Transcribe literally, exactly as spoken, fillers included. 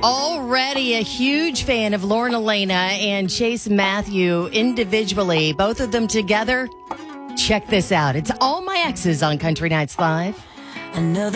Already a huge fan of Lauren Elena and Chase Matthew individually. Both of them together. Check this out. It's All My Exes on Country Nights Live. Another